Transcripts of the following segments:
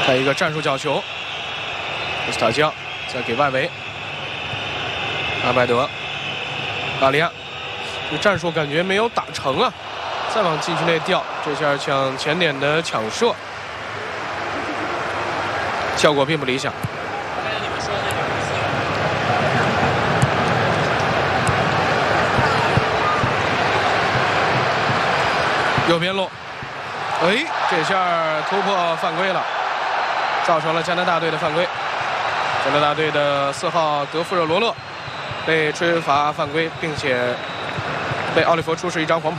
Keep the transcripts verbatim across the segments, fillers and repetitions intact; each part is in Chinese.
再一个战术角球，穆斯塔江再给外围，阿拜德，巴利亚，这战术感觉没有打成啊，再往禁区内调，这下抢前点的抢射，效果并不理想。右边路，哎，这下突破犯规了，造成了加拿大队的犯规。加拿大队的四号德富热罗勒被吹罚犯规，并且被奥利弗出示一张黄牌。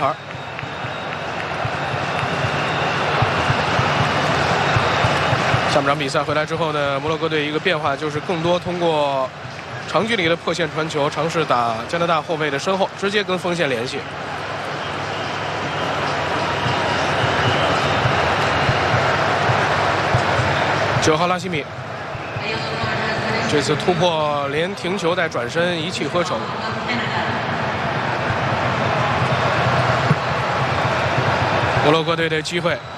下半场比赛回来之后呢，摩洛哥队一个变化就是更多通过长距离的破线传球，尝试打加拿大后卫的身后，直接跟锋线联系。九号拉希米，这次突破连停球带转身一气呵成。摩洛哥队的机会，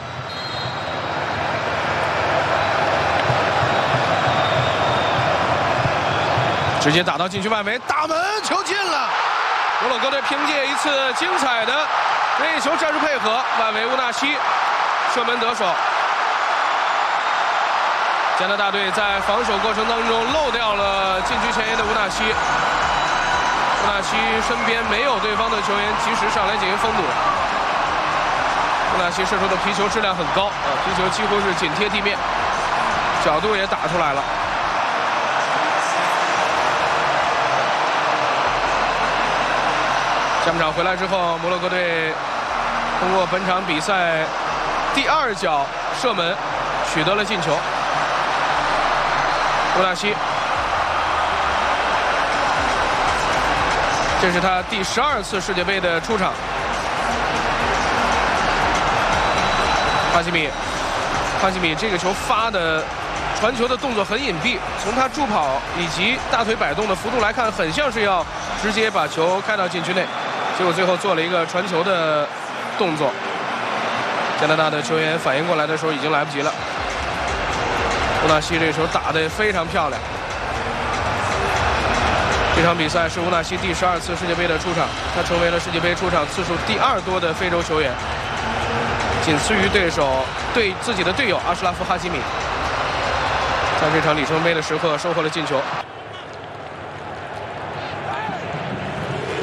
直接打到禁区外围，大门球进了。摩洛哥队凭借一次精彩的任意球战术配合，外围乌纳西射门得手。加拿大队在防守过程当中漏掉了禁区前沿的乌纳西，乌纳西身边没有对方的球员及时上来进行封堵。乌纳西射出的皮球质量很高啊，皮球几乎是紧贴地面，角度也打出来了。下半场回来之后，摩洛哥队通过本场比赛第二脚射门取得了进球。乌纳西，这是他第十二次世界杯的出场。哈基米，哈基米这个球发的传球的动作很隐蔽，从他助跑以及大腿摆动的幅度来看，很像是要直接把球开到禁区内，结果最后做了一个传球的动作。加拿大的球员反应过来的时候已经来不及了。乌纳西这球打得非常漂亮。这场比赛是乌纳西第十二次世界杯的出场，他成为了世界杯出场次数第二多的非洲球员，仅次于对手对自己的队友阿什拉夫·哈基米。在这场里程碑的时刻收获了进球。